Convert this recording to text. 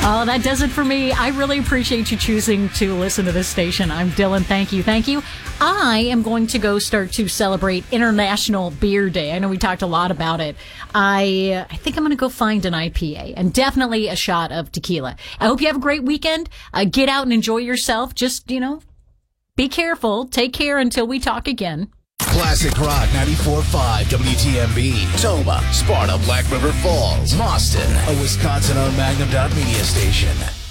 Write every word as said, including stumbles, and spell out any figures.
Oh, that does it for me. I really appreciate you choosing to listen to this station. I'm Dylan. Thank you. Thank you. I am going to go start to celebrate International Beer Day. I know we talked a lot about it. I I think I'm going to go find an I P A and definitely a shot of tequila. I hope you have a great weekend. Uh, get out and enjoy yourself. Just, you know, be careful. Take care until we talk again. Classic Rock ninety-four point five W T M B, Toma, Sparta, Black River Falls, Boston, a Wisconsin-owned Magnum Dot Media station.